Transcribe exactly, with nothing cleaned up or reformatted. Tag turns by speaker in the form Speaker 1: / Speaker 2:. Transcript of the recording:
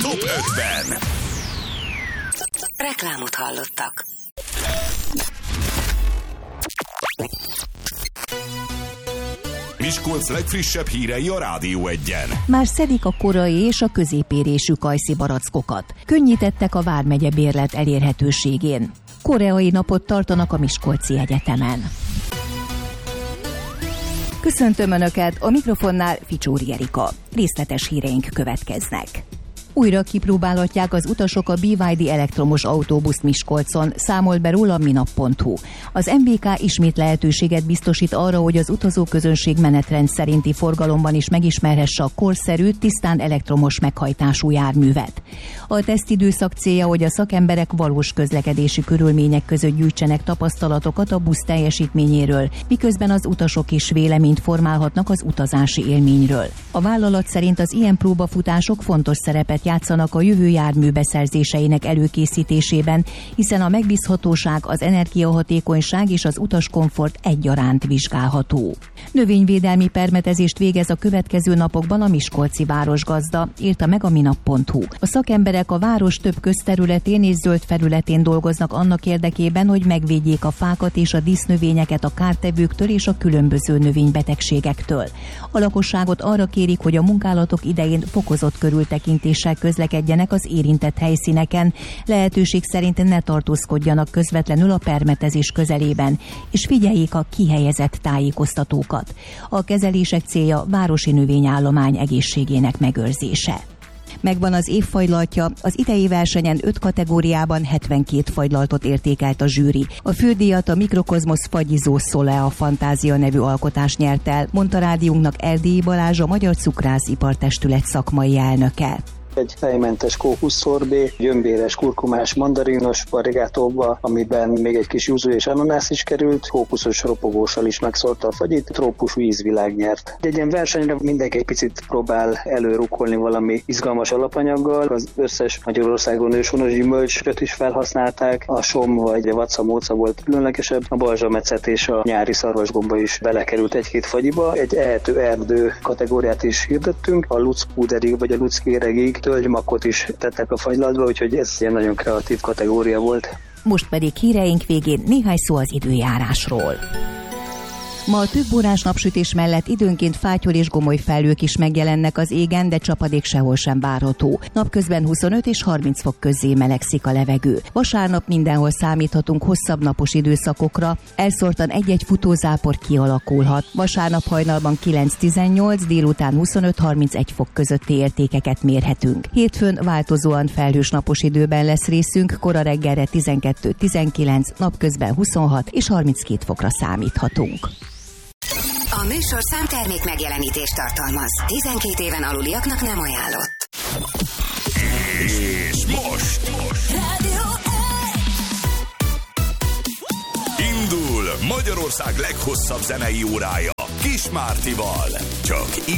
Speaker 1: top ötven.
Speaker 2: Reklámot hallottak.
Speaker 1: Miskolc legfrissebb hírei a Rádió Egyen.
Speaker 3: Már szedik a korai és a középérésű kajszi barackokat. Könnyítettek a vármegye bérlet elérhetőségén. Koreai napot tartanak a Miskolci Egyetemen. Köszöntöm Önöket, a mikrofonnál Ficsóri Erika. Részletes híreink következnek. Újra kipróbálhatják az utasok a bé vé dé elektromos autóbuszt Miskolcon, számol be róla minap pont hu. Az em vé ká ismét lehetőséget biztosít arra, hogy az utazóközönség menetrend szerinti forgalomban is megismerhesse a korszerű, tisztán elektromos meghajtású járművet. A tesztidőszak célja, hogy a szakemberek valós közlekedési körülmények között gyűjtsenek tapasztalatokat a busz teljesítményéről, miközben az utasok is véleményt formálhatnak az utazási élményről. A vállalat szerint az ilyen próbafutások fontos szerepet játszanak a jövő jármű beszerzéseinek előkészítésében, hiszen a megbízhatóság, az energiahatékonyság és az utaskomfort egyaránt vizsgálható. Növényvédelmi permetezést végez a következő napokban a miskolci városgazda, írta meg a minap pont hu. A szakemberek a város több közterületén és zöld felületén dolgoznak annak érdekében, hogy megvédjék a fákat és a dísznövényeket a kártevőktől és a különböző növénybetegségektől. A lakosságot arra kérik, hogy a munkálatok idején fokozott körültekintéssel közlekedjenek az érintett helyszíneken, lehetőség szerint ne tartózkodjanak közvetlenül a permetezés közelében, és figyeljék a kihelyezett tájékoztatókat. A kezelések célja városi növényállomány egészségének megőrzése. Megvan az évfagylaltja, az idei versenyen öt kategóriában hetvenkét fagylaltot értékelt a zsűri. A fődíjat a Mikrokozmosz fagyizó Szolea Fantázia nevű alkotás nyert el, mondta rádiónknak Erdélyi Balázs, a Magyar Cukrászipartestület szakmai elnöke.
Speaker 4: Egy fejmentes kókuszszorbé, gyömbéres, kurkumás, mandarinos varigátóba, amiben még egy kis yuzu és ananász is került, kókuszos ropogóssal is megszórta a fagyit, trópusú ízvilág nyert. Egy ilyen versenyre mindenki egy picit próbál előrukkolni valami izgalmas alapanyaggal. Az összes Magyarországon őshonos gyümölcsöt is felhasználták, a som vagy a vacamóca volt különlegesebb, a balzsamecet és a nyári szarvasgomba is belekerült egy-két fagyiba. Egy ehető erdő kategóriát is hirdettünk, a luckpúderig vagy a luckéregig tölgymakot is tettek a fagylaltba, úgyhogy ez egy nagyon kreatív kategória volt.
Speaker 3: Most pedig híreink végén néhány szó az időjárásról. Ma a több órás napsütés mellett időnként fátyol és gomoly felhők is megjelennek az égen, de csapadék sehol sem várható. Napközben huszonöt és harminc fok közé melegszik a levegő. Vasárnap mindenhol számíthatunk hosszabb napos időszakokra, elszórtan egy-egy futózápor kialakulhat. Vasárnap hajnalban kilenc-tizennyolc, délután huszonöt-harmincegy fok közötti értékeket mérhetünk. Hétfőn változóan felhős napos időben lesz részünk, kora reggelre tizenkettő-tizenkilenc, napközben huszonhat és harminckét fokra számíthatunk.
Speaker 2: A műsorszám termék megjelenítést tartalmaz. tizenkét éven aluliaknak nem ajánlott.
Speaker 1: És most
Speaker 2: Rádió
Speaker 1: indul Magyarország leghosszabb zenei órája Kis Mártival. Csak